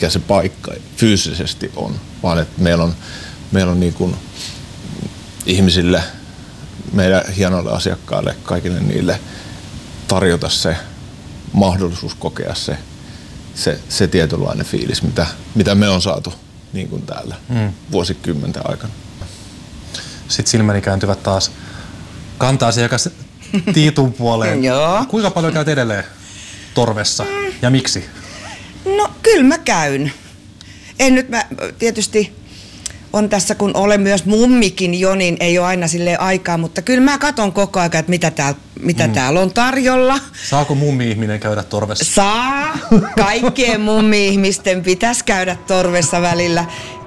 mikä se paikka fyysisesti on, vaan että meillä on niin kuin ihmisille, meidän hienoille asiakkaille, kaikille niille tarjota se mahdollisuus kokea se tietynlainen fiilis, mitä me on saatu niin kuin täällä vuosikymmenten aikana. Sitten silmäni kääntyvät taas kanta-asiakas Tiitun puoleen. Joo. Kuinka paljon käyt edelleen Torvessa ja miksi? No kyllä mä käyn. Mä tietysti on tässä, kun olen myös mummikin jo, niin ei ole aina silleen aikaa, mutta kyllä mä katon koko ajan, että mitä täällä on tarjolla. Saako mummi-ihminen käydä Torvessa? Saa. Kaikkien mummi-ihmisten pitäisi käydä Torvessa välillä.